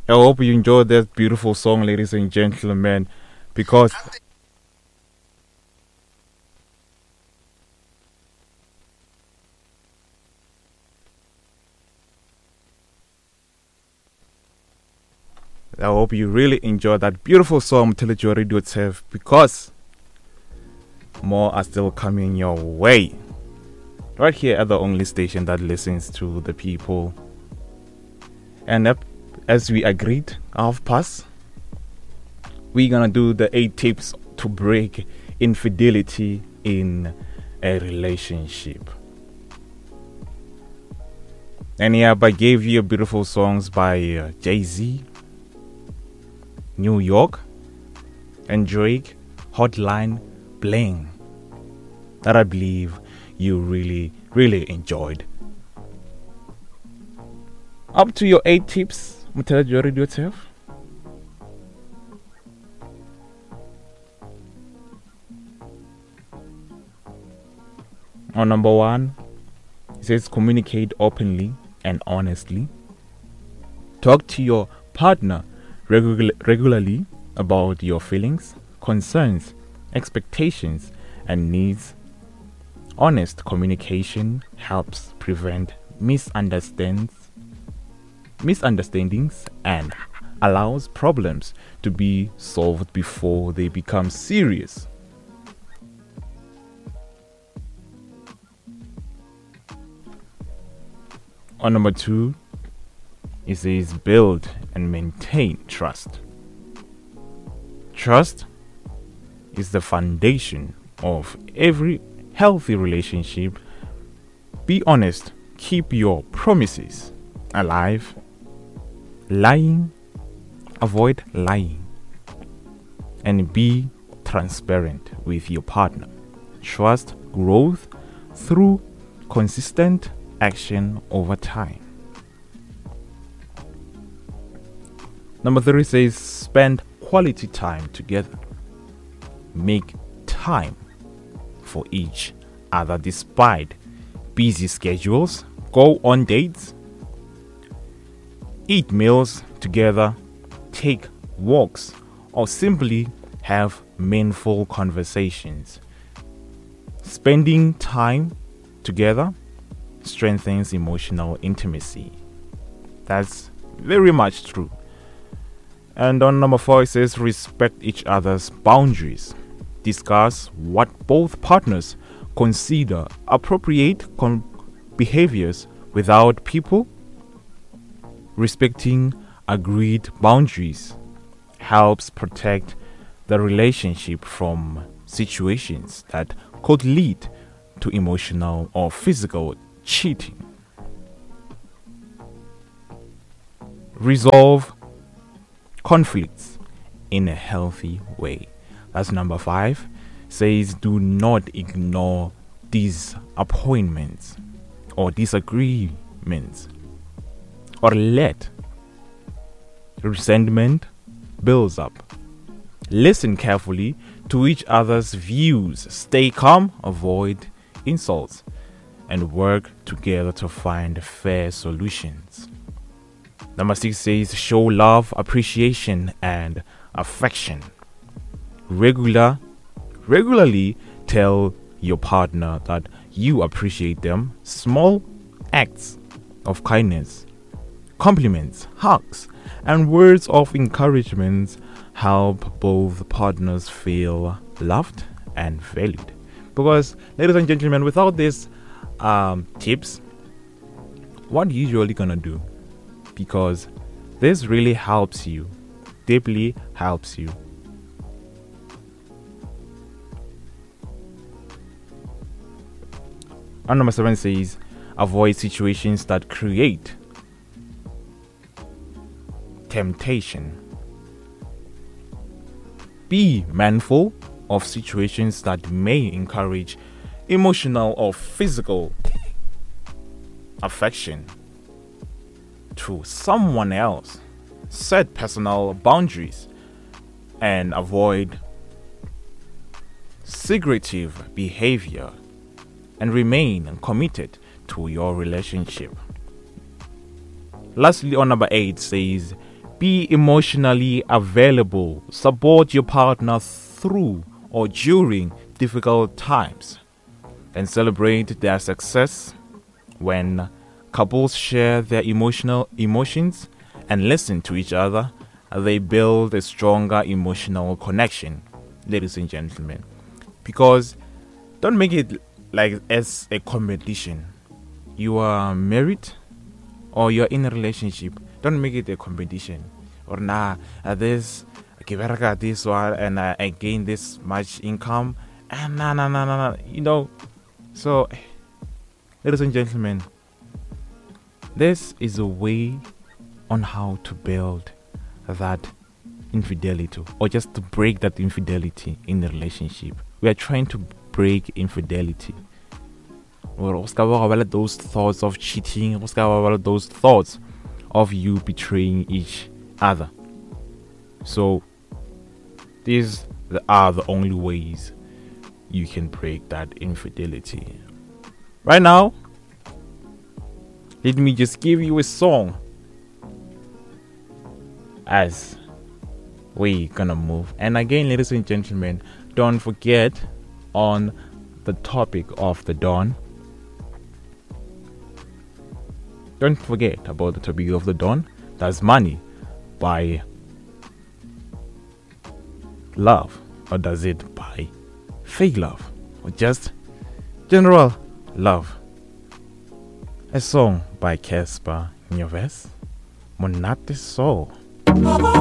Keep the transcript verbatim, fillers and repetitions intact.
I hope you enjoyed that beautiful song, ladies and gentlemen, because I hope you really enjoyed that beautiful song, Mtelejo Radio T F, because more are still coming your way. Right here at the only station that listens to the people. And up, as we agreed, half past, we're gonna do the eight tips to break infidelity in a relationship. And yeah, I gave you beautiful songs by uh, Jay-Z, New York, and Drake, Hotline Bling, that I believe you really, really enjoyed. Up to your eight tips, Mutelejo Radio T F. On number one, it says communicate openly and honestly. Talk to your partner regu- regularly about your feelings, concerns, expectations, and needs. Honest communication helps prevent misunderstandings, misunderstandings and allows problems to be solved before they become serious. On number two, it says build and maintain trust. Trust is the foundation of every healthy relationship. Be honest, keep your promises alive. Lying, avoid lying, and be transparent with your partner. Trust growth through consistent action over time. Number three says spend quality time together. Make time for each other despite busy schedules. Go on dates, eat meals together, take walks, or simply have meaningful conversations. Spending time together strengthens emotional intimacy. That's very much true. And on number four, it says respect each other's boundaries. Discuss what both partners consider appropriate con- behaviors without people. Respecting agreed boundaries helps protect the relationship from situations that could lead to emotional or physical cheating. Resolve conflicts in a healthy way. That's number five. Says do not ignore disappointments or disagreements or let resentment builds up. Listen carefully to each other's views. Stay calm, avoid insults, and work together to find fair solutions. Number six says show love, appreciation, and affection. Regular, regularly tell your partner that you appreciate them. Small acts of kindness, compliments, hugs, and words of encouragement help both partners feel loved and valued. Because, ladies and gentlemen, without these um, tips, what are you usually gonna do? Because this really helps you, deeply helps you. And number seven says avoid situations that create temptation. Be mindful of situations that may encourage emotional or physical affection to someone else. Set personal boundaries and avoid secretive behavior and remain committed to your relationship. Lastly, on number eight says Be emotionally available. Support your partner through or during difficult times. And celebrate their success. When couples share their emotional emotions and listen to each other, they build a stronger emotional connection, ladies and gentlemen. Because don't make it like as a competition. You are married or you're in a relationship. Don't make it a competition. Or nah, uh, this, okay, I got this one and uh, I gain this much income. And nah, nah, nah, nah, nah. You know, so, ladies and gentlemen, this is a way on how to build that infidelity or just to break that infidelity in the relationship. We are trying to break infidelity. Or those thoughts of cheating, those thoughts of you betraying each other. So these are the only ways you can break that infidelity. Right now, let me just give you a song as we gonna move. And again, ladies and gentlemen, don't forget on the topic of the dawn. Don't forget about the topic of the dawn. That's Money by Love, or does it by Fake Love, or just General Love? A song by Casper Nyovest. Monate So.